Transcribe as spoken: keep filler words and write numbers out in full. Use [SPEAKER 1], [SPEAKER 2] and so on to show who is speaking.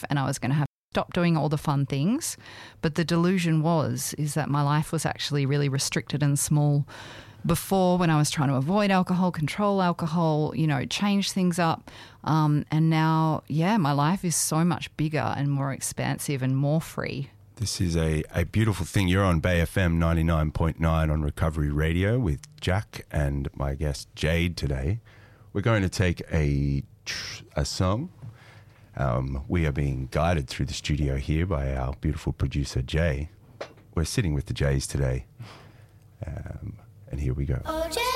[SPEAKER 1] life and I was going to have to stop doing all the fun things. But the delusion was, is that my life was actually really restricted and small before, when I was trying to avoid alcohol, control alcohol, you know, change things up. Um, and now, yeah, my life is so much bigger and more expansive and more free.
[SPEAKER 2] This is a, a beautiful thing. You're on Bay F M ninety-nine point nine on Recovery Radio with Jack and my guest Jade today. We're going to take a, a song. Um, we are being guided through the studio here by our beautiful producer Jay. We're sitting with the Jays today. Um, And here we go.
[SPEAKER 3] Oh,